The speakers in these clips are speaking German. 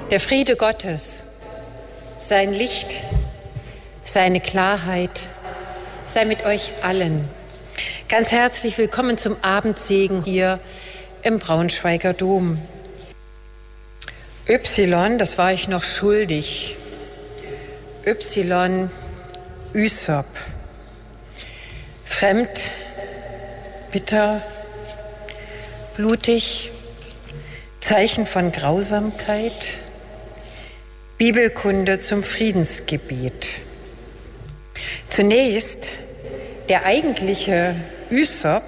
Der Friede Gottes, sein Licht, seine Klarheit sei mit euch allen. Ganz herzlich willkommen zum Abendsegen hier im Braunschweiger Dom. Das war ich noch schuldig. Ysop. Fremd, bitter, blutig, Zeichen von Grausamkeit, Bibelkunde zum Friedensgebet. Zunächst der eigentliche Ysop,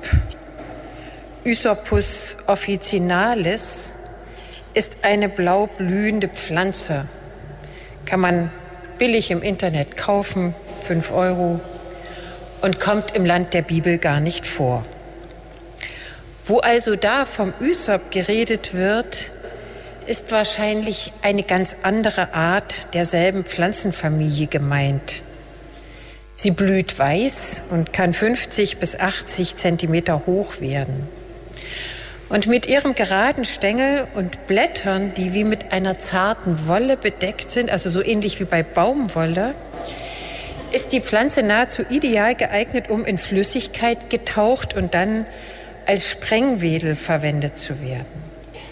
Ysopus officinalis, ist eine blau blühende Pflanze. Kann man billig im Internet kaufen, 5 €, und kommt im Land der Bibel gar nicht vor. Wo also da vom Ysop geredet wird, ist wahrscheinlich eine ganz andere Art derselben Pflanzenfamilie gemeint. Sie blüht weiß und kann 50 bis 80 Zentimeter hoch werden. Und mit ihrem geraden Stängel und Blättern, die wie mit einer zarten Wolle bedeckt sind, also so ähnlich wie bei Baumwolle, ist die Pflanze nahezu ideal geeignet, um in Flüssigkeit getaucht und dann als Sprengwedel verwendet zu werden.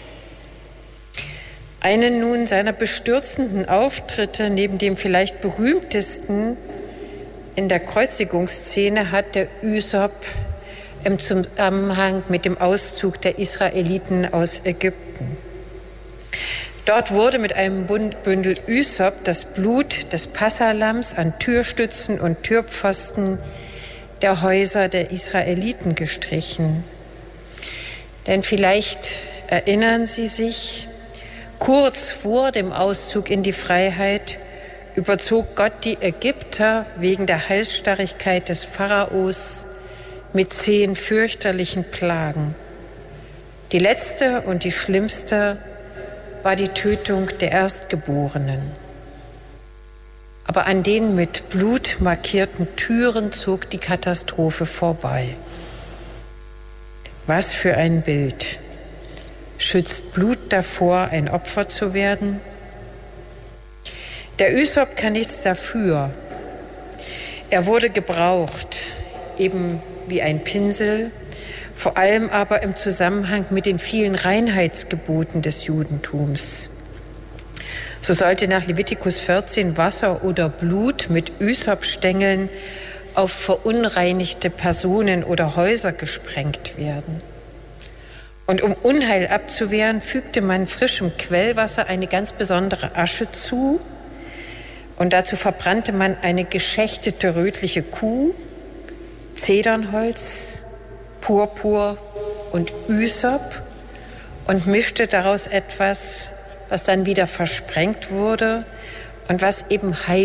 Einen nun seiner bestürzenden Auftritte neben dem vielleicht berühmtesten in der Kreuzigungsszene hat der Ysop im Zusammenhang mit dem Auszug der Israeliten aus Ägypten. Dort wurde mit einem Bündel Ysop das Blut des Passalams an Türstützen und Türpfosten der Häuser der Israeliten gestrichen. Denn vielleicht erinnern Sie sich, kurz vor dem Auszug in die Freiheit überzog Gott die Ägypter wegen der Halsstarrigkeit des Pharaos mit 10 fürchterlichen Plagen. Die letzte und die schlimmste war die Tötung der Erstgeborenen. Aber an den mit Blut markierten Türen zog die Katastrophe vorbei. Was für ein Bild! Schützt Blut davor, ein Opfer zu werden? Der Ysop kann nichts dafür. Er wurde gebraucht, eben wie ein Pinsel, vor allem aber im Zusammenhang mit den vielen Reinheitsgeboten des Judentums. So sollte nach Levitikus 14 Wasser oder Blut mit Ysopstängeln auf verunreinigte Personen oder Häuser gesprengt werden. Und um Unheil abzuwehren, fügte man frischem Quellwasser eine ganz besondere Asche zu, und dazu verbrannte man eine geschächtete rötliche Kuh, Zedernholz, Purpur und Ysop und mischte daraus etwas, was dann wieder versprengt wurde und was eben